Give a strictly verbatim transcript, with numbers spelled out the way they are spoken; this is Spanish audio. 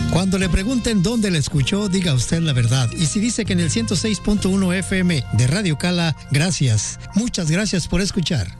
Cuando le pregunten dónde le escuchó, diga usted la verdad. Y si dice que en el ciento seis punto uno F M de Radio Cala, gracias. Muchas gracias por escuchar.